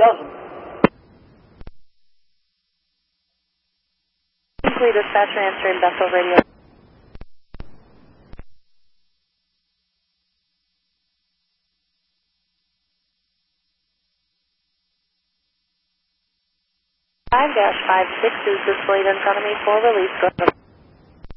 Complete dispatcher answering Bethel radio. 5-562 is displayed in front of me for release.